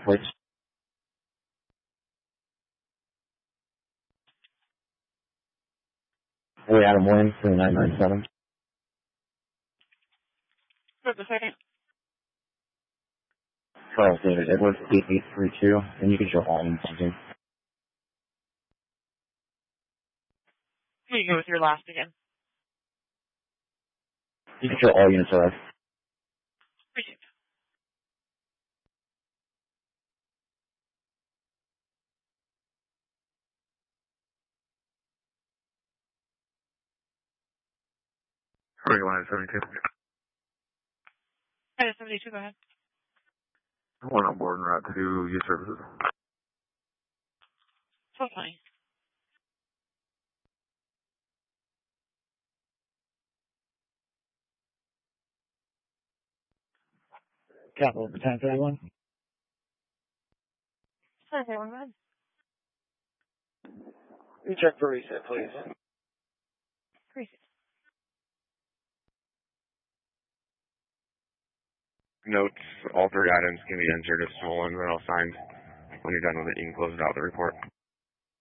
Please. Hey, Adam Williams, 3997. For the second. Charles David Edwards, 8832, and you can show all in something. Can you go with your last again? You can show all units arrived. Appreciate it. Sorry, line 72. Hi, 72, go ahead. One on board and route to use services. So funny. Capital for 1031. Okay, one minute. You check for reset, please. Appreciate it. Notes, all three items can be entered as stolen, but I'll sign. When you're done with it, you can close it out of the report.